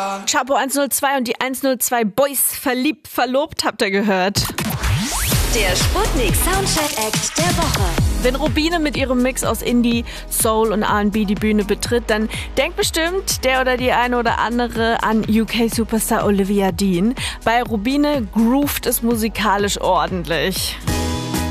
Chapo 102 und die 102 Boys verliebt, verlobt, habt ihr gehört. Der Sputnik Soundcheck Act der Woche. Wenn Rubine mit ihrem Mix aus Indie, Soul und R&B die Bühne betritt, dann denkt bestimmt der oder die eine oder andere an UK-Superstar Olivia Dean. Bei Rubine groovt es musikalisch ordentlich.